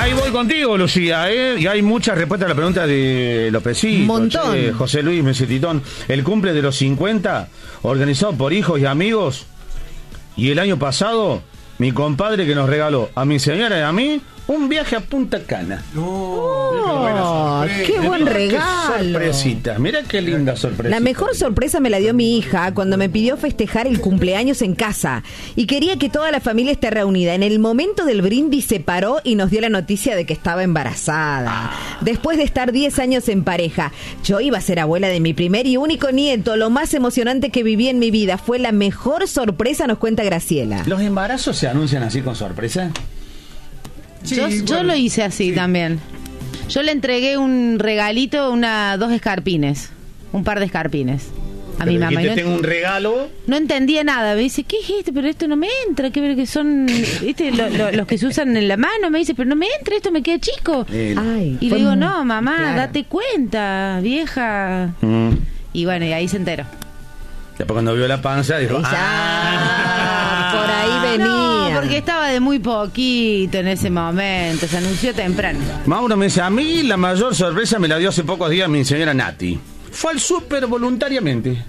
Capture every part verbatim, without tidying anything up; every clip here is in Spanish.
ahí voy contigo, Lucía, ¿eh? Y hay muchas respuestas a la pregunta de Lópezito. Un montón. Che, José Luis Mesetitón. El cumple de los cincuenta, organizado por hijos y amigos. Y el año pasado, mi compadre que nos regaló a mi señora y a mí un viaje a Punta Cana. Oh, qué buen regalo. Qué sorpresita, mira qué linda sorpresa. La mejor sorpresa me la dio mi hija cuando me pidió festejar el cumpleaños en casa y quería que toda la familia esté reunida. En el momento del brindis se paró y nos dio la noticia de que estaba embarazada. Después de estar diez años en pareja, yo iba a ser abuela de mi primer y único nieto. Lo más emocionante que viví en mi vida. Fue la mejor sorpresa, nos cuenta Graciela. ¿Los embarazos se anuncian así con sorpresa? Sí, yo, bueno, yo lo hice así sí. también. Yo le entregué un regalito, una dos escarpines, un par de escarpines a pero mi mamá. Y te no, tengo un regalo. No entendía nada. Me dice, ¿qué es esto? Pero esto no me entra. ¿Qué ver que son, viste, lo, lo, los que se usan en la mano? Me dice, pero no me entra, esto me queda chico. Eh, Ay, y le digo, no, mamá, claro. date cuenta, vieja. Mm. Y bueno, y ahí se enteró. Después cuando vio la panza dijo, ah, por ahí venía. No, porque estaba de muy poquito en ese momento, se anunció temprano. Mauro me dice, a mí la mayor sorpresa me la dio hace pocos días mi señora Nati. Fue al súper voluntariamente.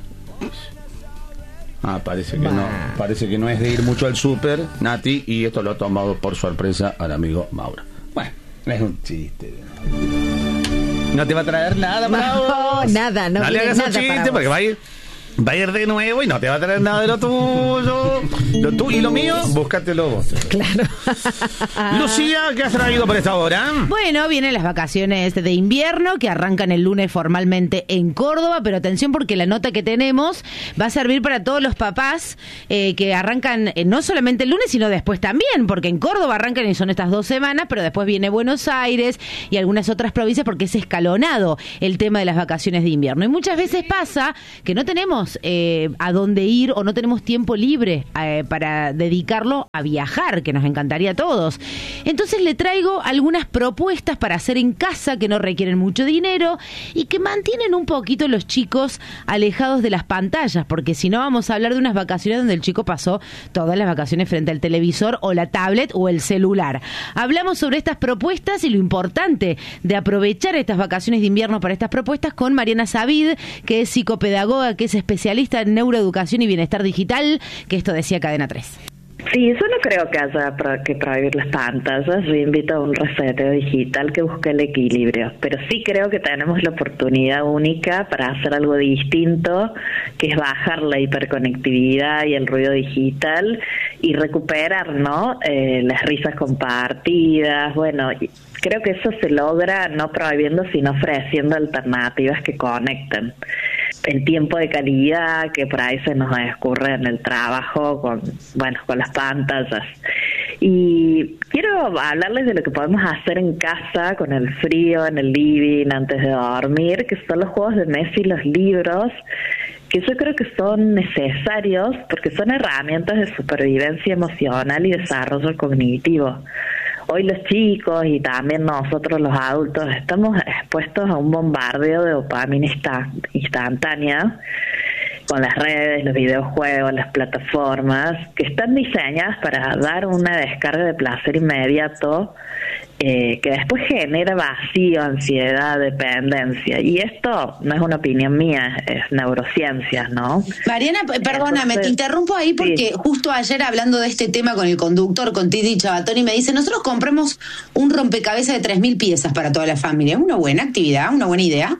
Ah, parece que bah. no, parece que no es de ir mucho al súper, Nati, y esto lo ha tomado por sorpresa al amigo Mauro. Bueno, es un chiste. No te va a traer nada, Mauro. No, nada, no. No le hagas un chiste porque va a ir. Va a ir de nuevo y no te va a traer nada de lo tuyo. Lo tuyo y lo mío, búscatelo vos. Claro. Lucía, ¿qué has traído por esta hora? Bueno, vienen las vacaciones de invierno que arrancan el lunes formalmente en Córdoba, pero atención porque la nota que tenemos va a servir para todos los papás eh, que arrancan eh, no solamente el lunes, sino después también, porque en Córdoba arrancan y son estas dos semanas, pero después viene Buenos Aires y algunas otras provincias porque es escalonado el tema de las vacaciones de invierno. Y muchas veces pasa que no tenemos Eh, a dónde ir o no tenemos tiempo libre eh, para dedicarlo a viajar, que nos encantaría a todos. Entonces le traigo algunas propuestas para hacer en casa que no requieren mucho dinero y que mantienen un poquito los chicos alejados de las pantallas, porque si no vamos a hablar de unas vacaciones donde el chico pasó todas las vacaciones frente al televisor o la tablet o el celular. Hablamos sobre estas propuestas y lo importante de aprovechar estas vacaciones de invierno para estas propuestas con Mariana Savid, que es psicopedagoga, que es especialista especialista en neuroeducación y bienestar digital, que esto decía Cadena tres. Sí, yo no creo que haya que prohibir las pantallas. Yo invito a un reseteo digital que busque el equilibrio, pero sí creo que tenemos la oportunidad única para hacer algo distinto, que es bajar la hiperconectividad y el ruido digital y recuperar, ¿no? Eh, las risas compartidas. Bueno, creo que eso se logra no prohibiendo, sino ofreciendo alternativas que conecten. El tiempo de calidad que por ahí se nos escurre en el trabajo con, bueno, con las pantallas. Y quiero hablarles de lo que podemos hacer en casa con el frío, en el living, antes de dormir, que son los juegos de mesa y los libros, que yo creo que son necesarios porque son herramientas de supervivencia emocional y desarrollo cognitivo. Hoy los chicos y también nosotros los adultos estamos expuestos a un bombardeo de dopamina instantánea con las redes, los videojuegos, las plataformas, que están diseñadas para dar una descarga de placer inmediato eh, que después genera vacío, ansiedad, dependencia. Y esto no es una opinión mía, es neurociencias, ¿no? Mariana, perdóname, Entonces, te interrumpo ahí porque sí. Justo ayer hablando de este tema con el conductor, con Titi Chabatoni, me dice, nosotros compramos un rompecabezas de tres mil piezas para toda la familia. ¿Una buena actividad, una buena idea?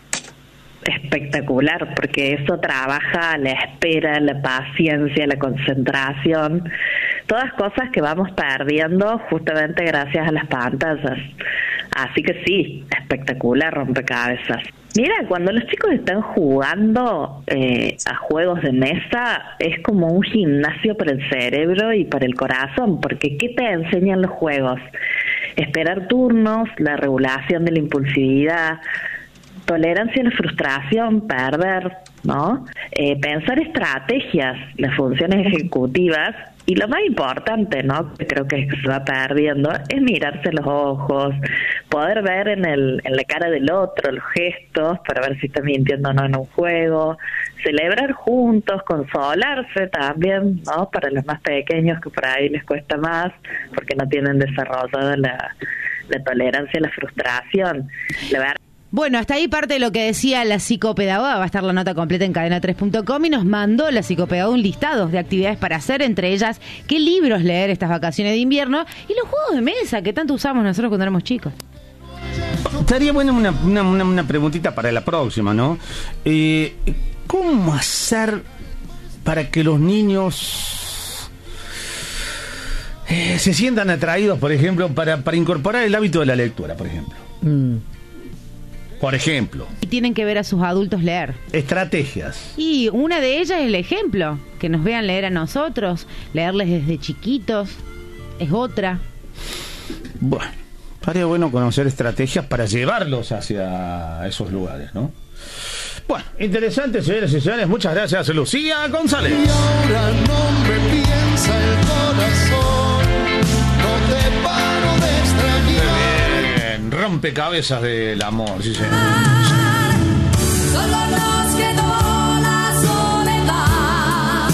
Espectacular, porque eso trabaja la espera, la paciencia, la concentración, todas cosas que vamos perdiendo justamente gracias a las pantallas. Así que sí, espectacular rompecabezas. Mira, cuando los chicos están jugando eh, a juegos de mesa, es como un gimnasio para el cerebro y para el corazón, porque ¿qué te enseñan los juegos? Esperar turnos, la regulación de la impulsividad, tolerancia a la frustración, perder, ¿no? Eh, pensar estrategias, las funciones ejecutivas, y lo más importante, ¿no?, que creo que se va perdiendo, es mirarse los ojos, poder ver en el en la cara del otro los gestos para ver si está mintiendo o no en un juego, celebrar juntos, consolarse también, ¿no?, para los más pequeños que por ahí les cuesta más porque no tienen desarrollada la la tolerancia a la frustración. La verdad. Bueno, hasta ahí parte de lo que decía la psicopedagoga. Va a estar la nota completa en cadena tres punto com y nos mandó la psicopedagoga un listado de actividades para hacer, entre ellas qué libros leer estas vacaciones de invierno y los juegos de mesa que tanto usamos nosotros cuando éramos chicos. Estaría buena una, una, una, una preguntita para la próxima, ¿no? Eh, ¿Cómo hacer para que los niños eh, se sientan atraídos, por ejemplo, para, para incorporar el hábito de la lectura, por ejemplo? Mm. Por ejemplo. Y tienen que ver a sus adultos leer. Estrategias. Y una de ellas es el ejemplo. Que nos vean leer a nosotros, leerles desde chiquitos. Es otra. Bueno, estaría bueno conocer estrategias para llevarlos hacia esos lugares, ¿no? Bueno, interesante, señores y señores. Muchas gracias, Lucía González. Y ahora no me piensa el corazón, no te paro de extrañar. Rompecabezas del amor, sí, señor. Solo nos quedó la soledad.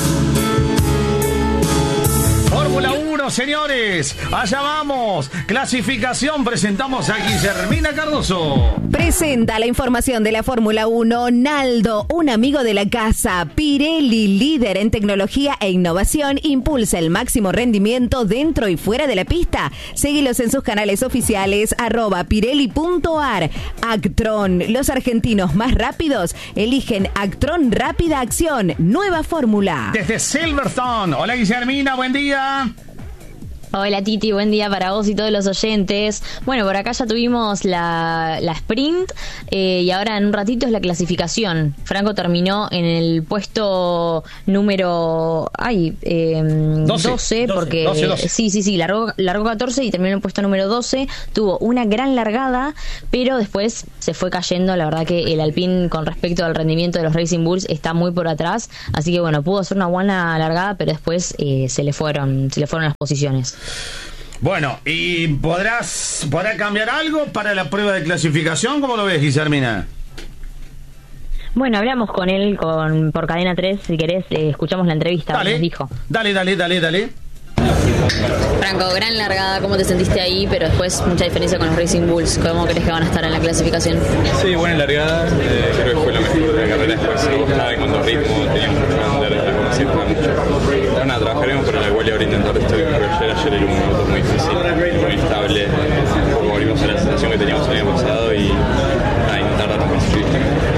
Fórmula uno, señores. Allá vamos. Clasificación. Presentamos a Guillermina Cardoso. Presenta la información de la Fórmula uno, Naldo, un amigo de la casa. Pirelli, líder en tecnología e innovación, impulsa el máximo rendimiento dentro y fuera de la pista. Síguelos en sus canales oficiales, arroba pirelli punto ar. Actron, los argentinos más rápidos eligen Actron Rápida Acción, nueva fórmula. Desde Silverstone. Hola, Guillermina, buen día. Hola Titi, buen día para vos y todos los oyentes. Bueno, por acá ya tuvimos la, la sprint eh, y ahora en un ratito es la clasificación. Franco terminó en el puesto número ay, eh, doce, doce, porque doce, doce. sí, sí, sí, largó, largó catorce y terminó en el puesto número doce. Tuvo una gran largada, pero después se fue cayendo. La verdad que el Alpine con respecto al rendimiento de los Racing Bulls está muy por atrás, así que bueno, pudo hacer una buena largada, pero después eh, se le fueron, se le fueron las posiciones. Bueno, ¿y podrás podrá cambiar algo para la prueba de clasificación? ¿Cómo lo ves, Guillermina? Bueno, hablamos con él con por Cadena tres, si querés, eh, escuchamos la entrevista, dale, nos dijo. Dale, dale, dale, dale. Franco, gran largada, ¿cómo te sentiste ahí? Pero después mucha diferencia con los Racing Bulls. ¿Cómo crees que van a estar en la clasificación? Sí, buena largada, eh, creo que fue lo mejor de la carrera. Después estaba en cuanto ritmo, teníamos que andar, como siempre, mucho. Pero nada, trabajaremos, pero la igual ahora intentar esto que ayer, ayer era un minuto muy difícil, muy estable. Un poco volvimos a la sensación que teníamos el año pasado y a intentar dar un paso.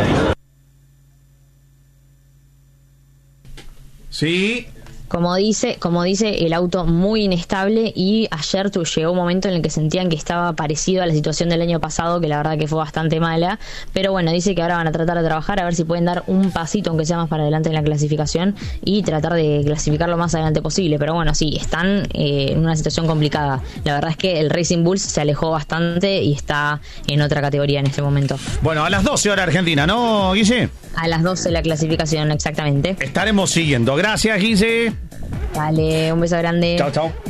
Sí. Como dice, como dice, el auto muy inestable y ayer tu, llegó un momento en el que sentían que estaba parecido a la situación del año pasado, que la verdad que fue bastante mala, pero bueno, dice que ahora van a tratar de trabajar a ver si pueden dar un pasito, aunque sea más para adelante en la clasificación y tratar de clasificar lo más adelante posible, pero bueno, sí, están eh, en una situación complicada. La verdad es que el Racing Bulls se alejó bastante y está en otra categoría en este momento. Bueno, a las doce hora Argentina, ¿no, Guille? A las doce la clasificación, exactamente. Estaremos siguiendo. Gracias, Guille. Dale, un beso grande. Chao, chao.